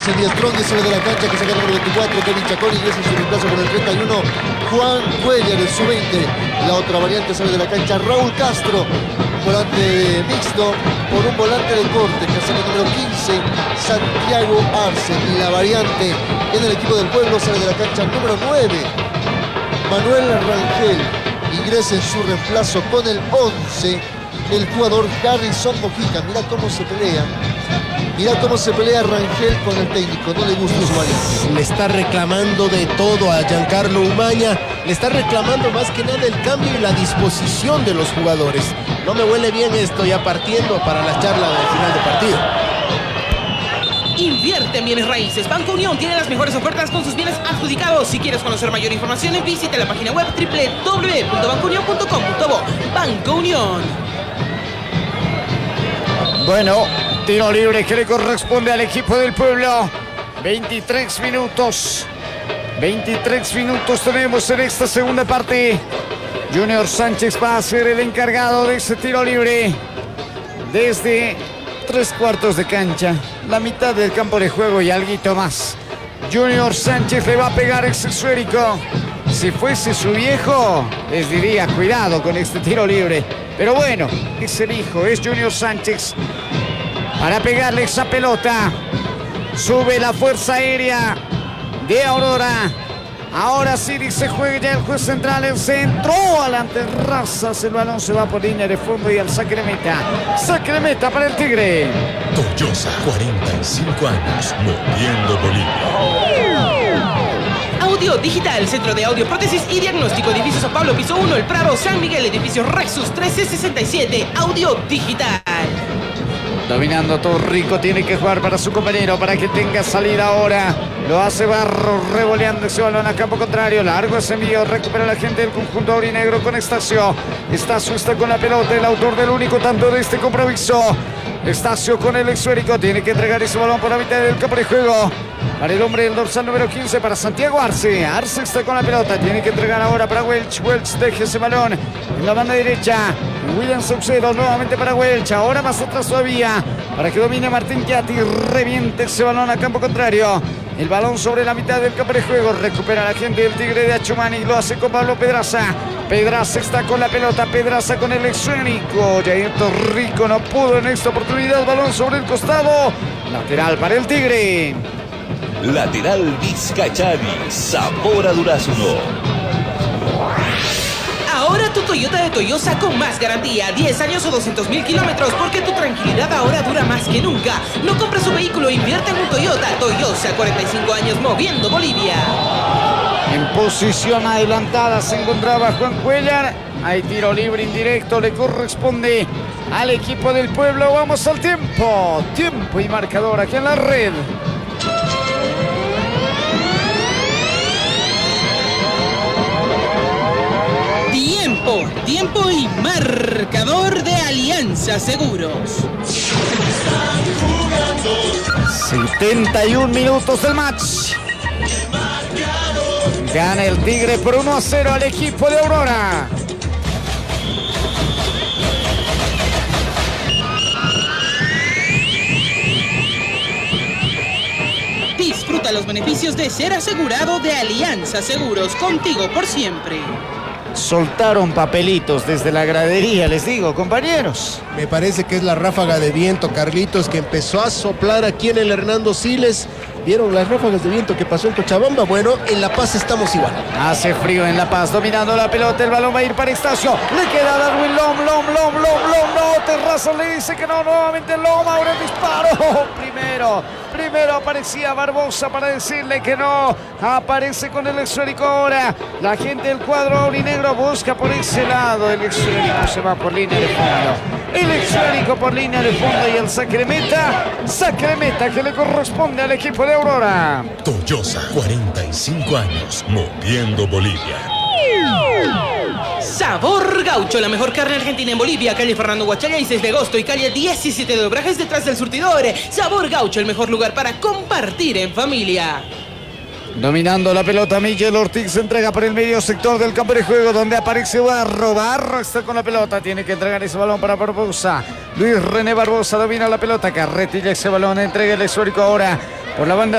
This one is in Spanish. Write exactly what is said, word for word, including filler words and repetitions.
el diez, Trongue sale de la cancha, que saca el número veinticuatro, Kevin Chacón ingresa en su reemplazo con el treinta y uno, Juan Cuellar, el sub veinte. La otra variante sale de la cancha, Raúl Castro, volante mixto, por un volante de corte, que saca el número quince, Santiago Arce. Y la variante en el equipo del pueblo sale de la cancha número nueve, Manuel Rangel, ingresa en su reemplazo con el once, el jugador Harrison Mojica. Mira cómo se pelea. Mira cómo se pelea Rangel con el técnico. No le gusta su variante. Le está reclamando de todo a Giancarlo Umaña. Le está reclamando más que nada el cambio y la disposición de los jugadores. No me huele bien esto, ya partiendo para la charla del final de partido. Invierte en bienes raíces. Banco Unión tiene las mejores ofertas con sus bienes adjudicados. Si quieres conocer mayor información, visita la página web doble u doble u doble u punto banco unión punto com punto bo. Banco Unión. Bueno, tiro libre que le corresponde al equipo del pueblo. veintitrés minutos. veintitrés minutos tenemos en esta segunda parte. Junior Sánchez va a ser el encargado de ese tiro libre. Desde tres cuartos de cancha, la mitad del campo de juego y alguito más. Junior Sánchez le va a pegar ese esférico. Si fuese su viejo, les diría cuidado con este tiro libre. Pero bueno, es el hijo, es Junior Sánchez. Para pegarle esa pelota. Sube la fuerza aérea de Aurora. Ahora sí se juega ya el juez central, el centro a la terraza, el balón se va por línea de fondo y al saque de meta. Saque de meta para el Tigre. Toyosa, cuarenta y cinco años, moviendo Bolivia. Audio Digital, Centro de Audio, Prótesis y Diagnóstico, Edificio San Pablo, Piso uno, El Prado, San Miguel, Edificio Rexus trece sesenta y siete, Audio Digital. Dominando Torrico, tiene que jugar para su compañero para que tenga salida ahora. Lo hace Barro, revoleando ese balón a campo contrario. Largo ese envío, recupera la gente del conjunto aurinegro con Estacio. Estacio está con la pelota, el autor del único tanto de este compromiso. Estacio con el esférico, tiene que entregar ese balón por la mitad del campo de juego. Para el hombre del dorsal número quince, para Santiago Arce. Arce está con la pelota, tiene que entregar ahora para Welch. Welch deja ese balón en la banda derecha. William Saucedo nuevamente para Welch. Ahora más atrás todavía para que domine Martín Chiatti. Reviente ese balón a campo contrario. El balón sobre la mitad del campo de juego. Recupera la gente del Tigre de Achumani. Lo hace con Pablo Pedraza. Pedraza está con la pelota. Pedraza con el escénico. Jair Torrico no pudo en esta oportunidad. Balón sobre el costado. Lateral para el Tigre. Lateral Vizcachani, sabor a durazno. Ahora tu Toyota de Toyosa con más garantía, diez años o doscientos mil kilómetros, porque tu tranquilidad ahora dura más que nunca. No compres un vehículo, invierte en un Toyota. Toyosa, cuarenta y cinco años moviendo Bolivia. En posición adelantada se encontraba Juan Cuellar. Hay tiro libre indirecto, le corresponde al equipo del pueblo. Vamos al tiempo. Tiempo y marcador aquí en la red. Tiempo, tiempo y marcador de Alianza Seguros. setenta y un minutos del match. Gana el Tigre por uno a cero al equipo de Aurora. Disfruta los beneficios de ser asegurado de Alianza Seguros, contigo por siempre. Soltaron papelitos desde la gradería, les digo, compañeros. Me parece que es la ráfaga de viento, Carlitos, que empezó a soplar aquí en el Hernando Siles. ¿Vieron las ráfagas de viento que pasó en Cochabamba? Bueno, en La Paz estamos igual. Hace frío en La Paz, dominando la pelota, el balón va a ir para Estacio. Le queda a Darwin Lom, Lom, Lom, Lom, Lom, no, Terraza le dice que no, nuevamente Lom, ahora el disparo. Primero, primero aparecía Barbosa para decirle que no. Aparece con el esférico ahora. La gente del cuadro aurinegro busca por ese lado. El esférico se va por línea de fondo. El esférico por línea de fondo y el saque de meta. Saque de meta que le corresponde al equipo de Aurora. Toyosa, cuarenta y cinco años, moviendo Bolivia. Sabor Gaucho, la mejor carne argentina en Bolivia. Calle Fernando Huachalla y seis de agosto y calle diecisiete de Obrajes detrás del surtidor. Sabor Gaucho, el mejor lugar para compartir en familia. Dominando la pelota, Miguel Ortiz se entrega por el medio sector del campo de juego donde aparece Barro. Barro está con la pelota, tiene que entregar ese balón para Barbosa. Luis René Barbosa domina la pelota, carretilla ese balón, entrega el esférico ahora por la banda